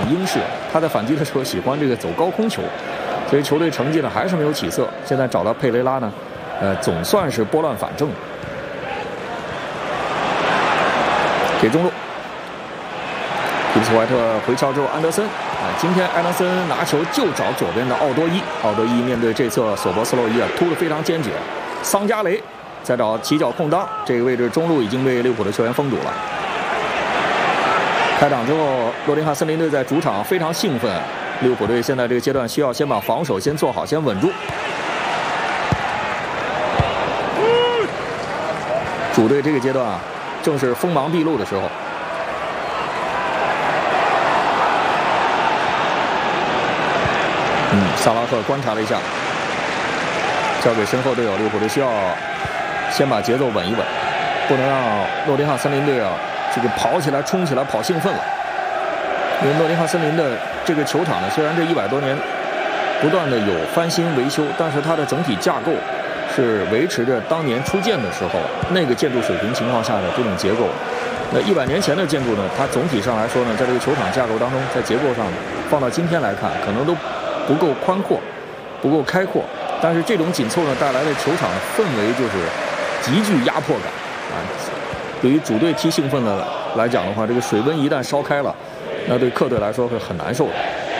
英式，他在反击的时候喜欢这个走高空球，所以球队成绩呢还是没有起色。现在找到佩雷拉呢，总算是拨乱反正。给中路，吉布斯怀特回敲之后，安德森今天安德森拿球就找左边的奥多伊，奥多伊面对这侧索博斯洛伊突得非常坚决，桑加雷再找起脚空当，这个位置中路已经被利物浦的球员封堵了。开场之后，诺丁汉森林队在主场非常兴奋，利物浦队现在这个阶段需要先把防守先做好，先稳住。主队这个阶段正是锋芒毕露的时候。萨拉赫观察了一下，交给身后队友，利物浦队需要先把节奏稳一稳，不能让诺丁汉森林队这个跑起来、冲起来、跑兴奋了。因为诺丁汉森林的这个球场呢，虽然这100多年不断的有翻新维修，但是它的整体架构是维持着当年初建的时候那个建筑水平情况下的这种结构。那100年前的建筑呢，它总体上来说呢，在这个球场架构当中，在结构上放到今天来看，可能都不够宽阔，不够开阔。但是这种紧凑呢带来的球场氛围就是极具压迫感对于主队踢兴奋的来讲的话，这个水温一旦烧开了，那对客队来说会很难受的。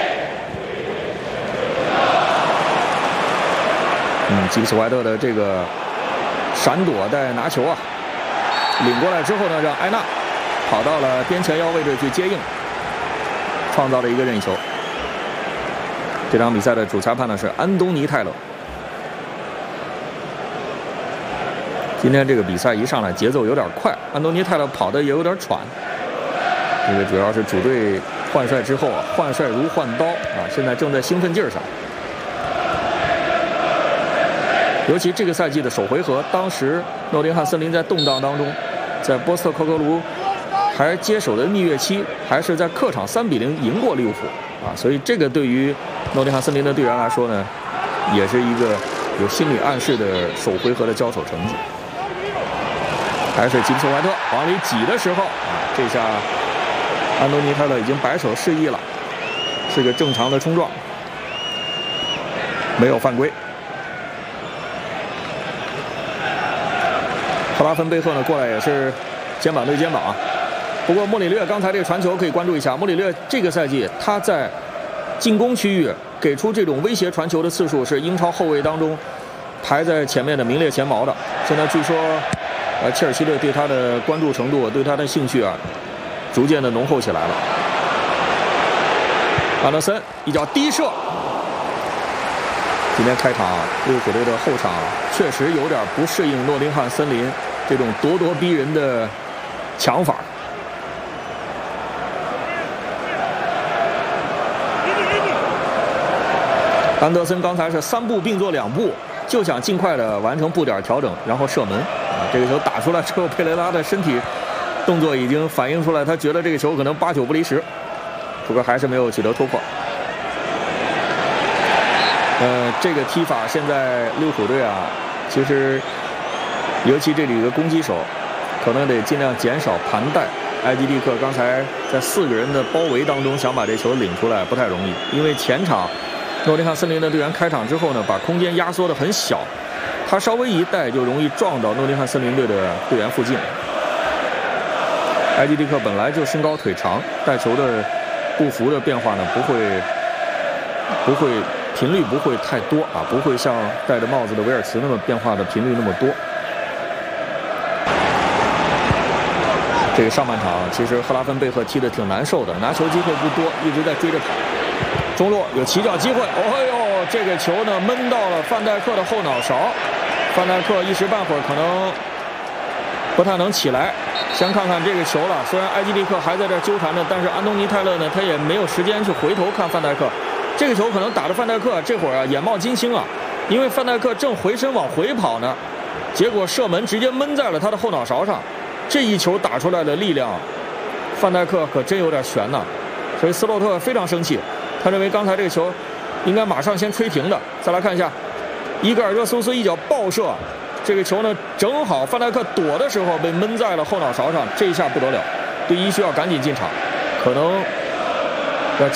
吉布斯怀特的这个闪躲带拿球领过来之后呢，让埃纳跑到了边前腰位置去接应，创造了一个任意球。这场比赛的主裁判呢是安东尼泰勒。今天这个比赛一上来节奏有点快，安东尼泰勒跑的也有点喘。这个主要是主队换帅之后换帅如换刀现在正在兴奋劲儿上。尤其这个赛季的首回合，当时诺丁汉森林在动荡当中，在波斯特克格卢还接手的蜜月期，还是在客场3-0赢过利物浦所以这个对于诺丁汉森林的队员来说呢，也是一个有心理暗示的首回合的交手成绩。还是吉布斯怀特往里挤的时候这下安东尼泰勒已经摆手示意了，是个正常的冲撞，没有犯规。赫拉芬贝赫呢过来也是肩膀对肩膀不过莫里略刚才这个传球可以关注一下，莫里略这个赛季他在进攻区域给出这种威胁传球的次数是英超后卫当中排在前面的，名列前茅的。现在据说切尔西队对他的关注程度、对他的兴趣逐渐的浓厚起来了。安德森一脚低射。今天开场利物浦队的后场确实有点不适应诺丁汉森林这种咄咄逼人的抢法。安德森刚才是3步并作2步，就想尽快的完成步点调整，然后射门这个球打出来之后，佩雷拉的身体动作已经反映出来，他觉得这个球可能8-9不离10，不过还是没有取得突破。这个踢法现在利物浦队其实尤其这里的攻击手可能得尽量减少盘带。埃基蒂克刚才在4个人的包围当中想把这球领出来不太容易，因为前场诺丁汉森林的队员开场之后呢，把空间压缩得很小，他稍微一带就容易撞到诺丁汉森林队的队员附近。埃基蒂克本来就身高腿长，带球的步幅的变化呢不会频率不会太多不会像戴着帽子的威尔茨那么变化的频率那么多。这个上半场其实赫拉芬贝赫踢得挺难受的，拿球机会不多，一直在追着跑。中路有起脚机会，这个球呢闷到了范戴克的后脑勺，范戴克一时半会儿可能不太能起来。先看看这个球了，虽然埃基蒂克还在这纠缠着，但是安东尼泰勒呢他也没有时间去回头看范戴克。这个球可能打着范戴克这会儿眼冒金星因为范戴克正回身往回跑呢，结果射门直接闷在了他的后脑勺上。这一球打出来的力量，范戴克可真有点悬所以斯洛特非常生气，他认为刚才这个球应该马上先吹停的。再来看一下，伊戈尔热苏斯一脚爆射，这个球呢正好范戴克躲的时候被闷在了后脑勺上，这一下不得了，队医需要赶紧进场，可能